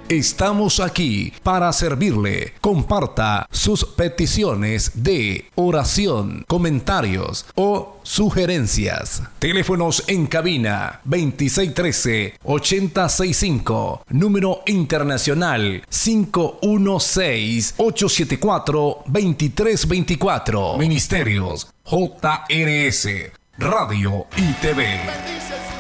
Estamos aquí para servirle. Comparta sus peticiones de oración, comentarios o sugerencias. Teléfonos en cabina 2613-8065. Número internacional 516-874-2324. Ministerios JRS Radio y TV.